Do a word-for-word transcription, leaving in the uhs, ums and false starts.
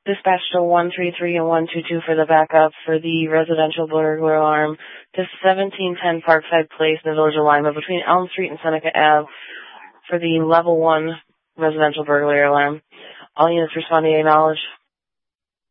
Dispatch to one three three and one two two for the backup for the residential burglar alarm to seventeen ten Parkside Place in the Village of Lima between Elm Street and Seneca Avenue for the level one residential burglary alarm. All units responding acknowledge.